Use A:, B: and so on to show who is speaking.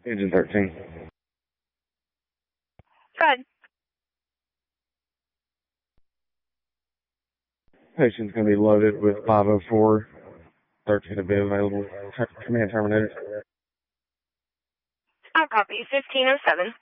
A: Engine 13.
B: Good.
A: Patient's going to be loaded with 504. 13 to be available. Command terminated.
B: I'll copy 1507.